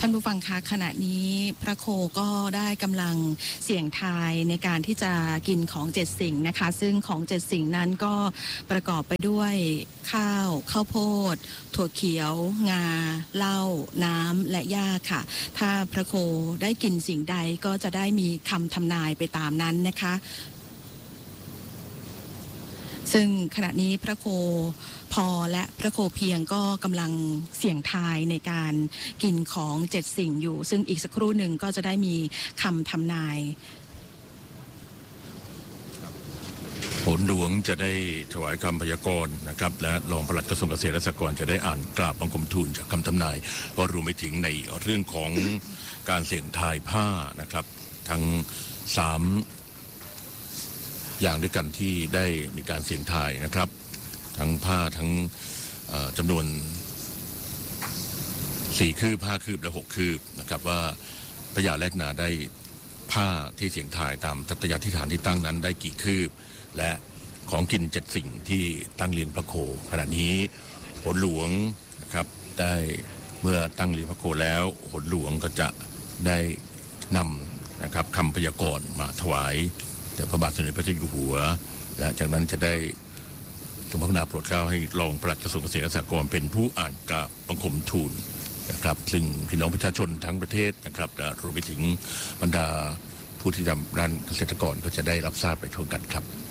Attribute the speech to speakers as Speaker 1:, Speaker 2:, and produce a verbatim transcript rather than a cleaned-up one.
Speaker 1: ท่านผู้ฟังคะขณะนี้พระโคก็ได้กำลังเสี่ยงทายในการที่จะกินของเจ็ดสิ่งนะคะซึ่งของเจ็ดสิ่งนั้นก็ประกอบไปด้วยข้าวข้าวโพดถั่วเขียวงาเหล้าน้ำและหญ้าค่ะถ้าพระโคได้กินสิ่งใดก็จะได้มีคำทำนายไปตามนั้นนะคะซึ่งขณะนี้พระโคพอและพระโคเพียงก็กำลังเสี่ยงทายในการกินของเจ็ดสิ่งอยู่ซึ่งอีกสักครู่หนึ่งก็จะได้มีคำทำนาย
Speaker 2: ผลหลวงจะได้ถวายคำพยากรณ์นะครับและรองปลัดกระทรวงเกษตรและสหกรณ์จะได้อ่านกราบบังคมทูลจากคำทำนายก็รวมไปถึงในเรื่องของการเสี่ยงทายผ้านะครับทั้งสามอย่างด้วยกันที่ได้มีการเสี่ยงทายนะครับทั้งผ้าทั้งจำนวนสี่คืบห้าคืบและหกคืบนะครับว่าพญาแลกนาได้ผ้าที่เสี่ยงทายตามทัตยาธิฐานที่ตั้งนั้นได้กี่คืบและของกินเจ็ดสิ่งที่ตั้งเรียนพระโคขณะนี้ผลหลวงนะครับได้เมื่อตั้งเรียนพระโคแล้วผลหลวงก็จะได้นำนะครับคำพยากรณ์มาถวายแต่พระบาทสมเด็จพระเจ้าอยู่หัวและจากนั้นจะได้ทรงพระกรุณาโปรดเกล้าให้รองปลัดกระทรวงเกษตรและสหกรณ์เป็นผู้อ่านกราบบังคมทูลนะครับซึ่งพี่น้องประชาชนทั้งประเทศนะครับรวมไปถึงบรรดาผู้ที่ทำด้านเกษตรกรก็จะได้รับทราบไปทั่วกันครับ